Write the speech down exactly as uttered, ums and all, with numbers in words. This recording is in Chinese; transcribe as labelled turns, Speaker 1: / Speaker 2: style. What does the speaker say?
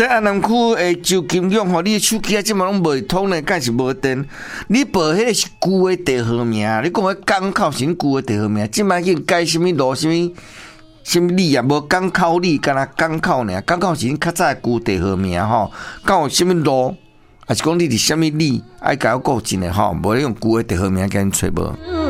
Speaker 1: 在安南区诶，就金用吼，你手机啊，即马拢袂通呢，敢是无电？你报迄个是旧诶地号名，你讲迄港口是旧诶地号名，即马去改什么路什么什么里啊？无港口里，敢若港口呢？港口是较早诶旧地号名吼，敢有什么路？还是讲你伫什么里？爱甲我讲真诶吼，无你用旧诶地号名，甲因找无。